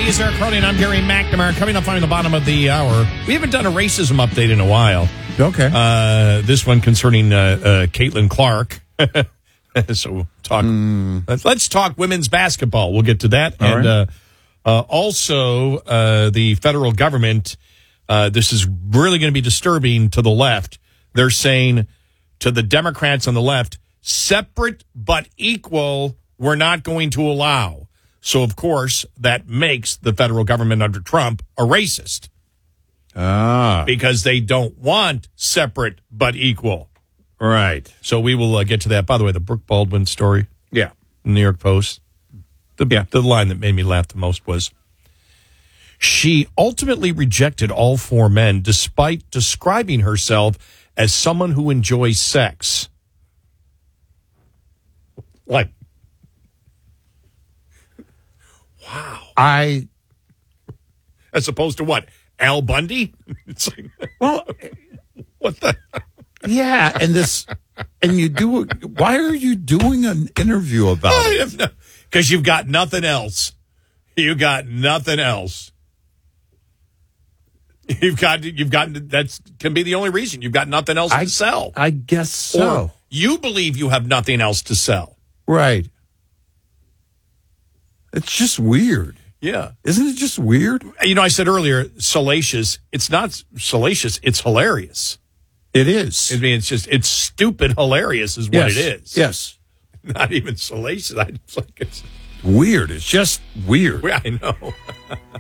He is Eric Crowley, and I'm Gary McNamara. Coming up on the bottom of the hour, we haven't done a racism update in a while. Okay. This one concerning Caitlin Clark. So talk. Let's talk women's basketball. We'll get to that. All right. Also, the federal government, this is really going to be disturbing to the left. They're saying to the Democrats on the left, separate but equal, we're not going to allow. So, of course, that makes the federal government under Trump a racist. Because they don't want separate but equal. Right. So we will get to that. By the way, the Brooke Baldwin story. Yeah. New York Post. The line that made me laugh the most was, she ultimately rejected all four men despite describing herself as someone who enjoys sex. Like, wow. As opposed to what? Al Bundy? It's like, Well, what the? yeah, and you do. Why are you doing an interview about it? Because you've got nothing else. You got nothing else. You've got that can be the only reason. You've got nothing else to sell. I guess so. Or you believe you have nothing else to sell. Right. It's just weird. Yeah. Isn't it just weird? You know, I said earlier, salacious. It's not salacious. It's hilarious. It is. I mean, it's stupid hilarious is what it is. Yes. Not even salacious. It's Weird. It's just weird. I know.